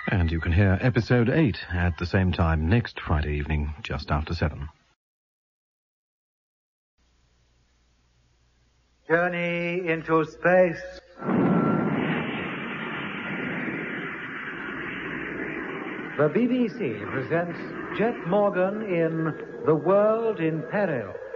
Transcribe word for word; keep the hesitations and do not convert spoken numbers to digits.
And you can hear episode eight at the same time next Friday evening, just after seven. Journey into space. The B B C presents Jet Morgan in The World in Peril.